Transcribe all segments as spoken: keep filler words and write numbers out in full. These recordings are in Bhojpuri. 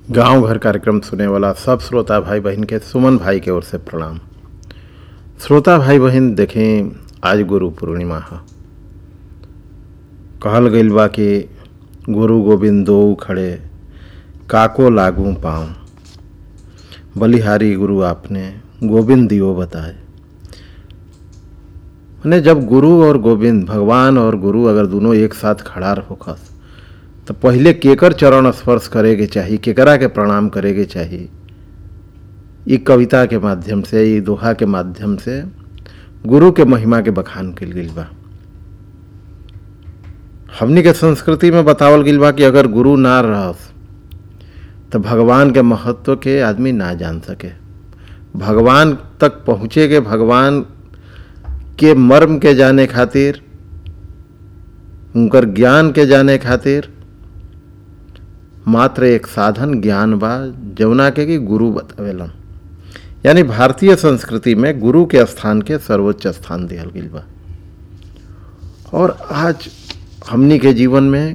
गांव घर कार्यक्रम सुने वाला सब श्रोता भाई बहन के सुमन भाई के ओर से प्रणाम। श्रोता भाई बहन देखें, आज गुरु पूर्णिमा है। कहल गइल बा कि गुरु गोविंद दो खड़े काको लागू पाँव, बलिहारी गुरु आपने गोविंद दियो बताए। मैंने जब गुरु और गोविंद, भगवान और गुरु अगर दोनों एक साथ खड़ा होखस तो पहले केकर चरण स्पर्श करे के चाहिए, केकरा के प्रणाम करे के चाहिए। ये कविता के माध्यम से, ये दोहा के माध्यम से गुरु के महिमा के बखान कइल गइल बा। हमनी के संस्कृति में बतावल गइल बा कि अगर गुरु ना रहस तो भगवान के महत्व के आदमी ना जान सके। भगवान तक पहुँचे के, भगवान के मर्म के जाने खातिर, उनकर ज्ञान के जाने खातिर मात्र एक साधन ज्ञान बा, जौना के कि गुरु बतावेलन। यानी भारतीय संस्कृति में गुरु के स्थान के सर्वोच्च स्थान दिहल गइल बा। और आज हमनी के जीवन में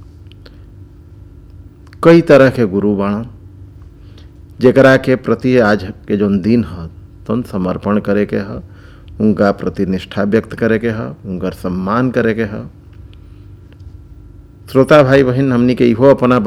कई तरह के गुरु बाण, जेकरा के प्रति आज के जौन दिन ह तौन समर्पण करे के ह, उनका प्रति निष्ठा व्यक्त करे के ह, उनकर सम्मान करे के ह। श्रोता भाई बहन, हमनी के इहो अपना